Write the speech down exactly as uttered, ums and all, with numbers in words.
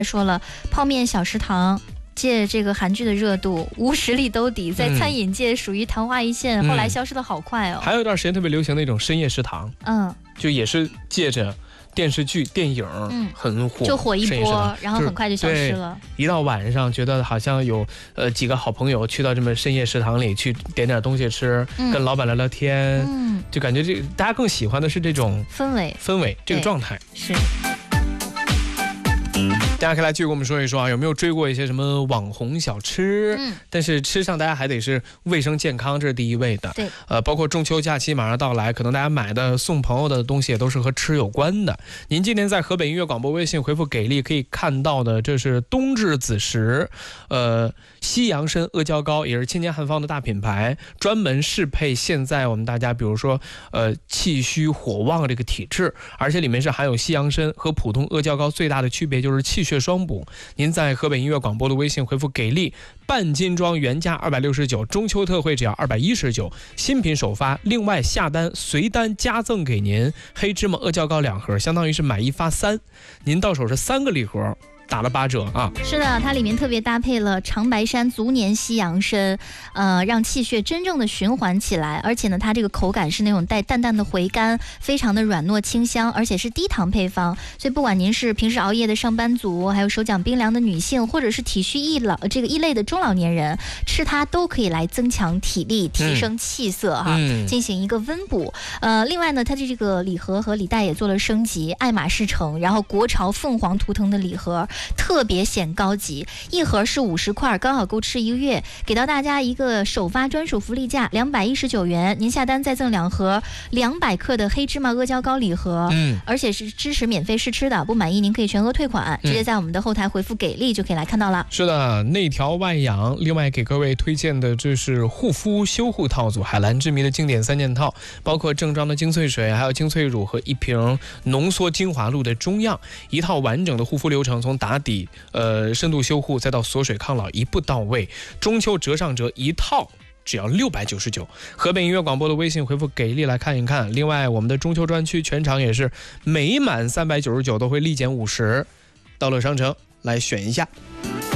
说了，泡面小食堂借这个韩剧的热度，无实力兜底，在餐饮界属于昙花一现，嗯、后来消失的好快哦。 还有一段时间特别流行那种深夜食堂，嗯，就也是借着电视剧、电影，嗯，很火， 就火一波，然后很快就消失了。 一到晚上，觉得好像有呃几个好朋友去到这么深夜食堂里去点点东西吃，嗯、跟老板聊聊天，嗯，就感觉这大家更喜欢的是这种氛围， 氛围这个状态是。 大家可以来继续跟我们说一说啊，有没有追过一些什么网红小吃？嗯，但是吃上大家还得是卫生健康，这是第一位的。 对， 呃，包括中秋假期马上到来，可能大家买的送朋友的东西也都是和吃有关的。您今天在河北音乐广播微信回复给力可以看到的，这是冬至子时，呃，西洋参阿胶糕，也是青年汉方的大品牌，专门适配现在我们大家比如说呃气虚火旺这个体质，而且里面是含有西洋参，和普通阿胶糕最大的区别就是气血双补。您在河北音乐广播的微信回复给力，半斤装原价二百六十九，中秋特惠只要二百一十九，新品首发，另外下单随单加赠给您黑芝麻阿胶糕两盒，相当于是买一发三，您到手是三个礼盒，打了八折啊！ 是的，它里面特别搭配了长白山足年西洋参，呃，让气血真正的循环起来。而且呢，它这个口感是那种带淡淡的回甘，非常的软糯清香，而且是低糖配方。所以不管您是平时熬夜的上班族，还有手脚冰凉的女性，或者是体虚易老这个易累的中老年人，吃它都可以来增强体力、提升气色哈，嗯、进行一个温补。呃，另外呢，它的这个礼盒和礼袋也做了升级，爱马仕橙，然后国潮凤凰图腾的礼盒。特别显高级，一盒是五十块，刚好够吃一个月，给到大家一个首发专属福利价两百一十九元，您下单再赠两盒两百克的黑芝麻阿胶糕礼盒，嗯，而且是支持免费试吃的，不满意您可以全额退款，直接在我们的后台回复给力就可以来看到了。 是的，内调外养。另外给各位推荐的这是护肤修护套组，海蓝之谜的经典三件套，包括正装的精粹水，还有精粹乳和一瓶浓缩精华露的中样，一套完整的护肤流程，从打底呃深度修护再到锁水抗老，一步到位。中秋折上折，一套只要六百九十九。河北音乐广播的微信回复给力来看一看。另外我们的中秋专区全场也是每满三百九十九都会立减五十，到乐商城来选一下。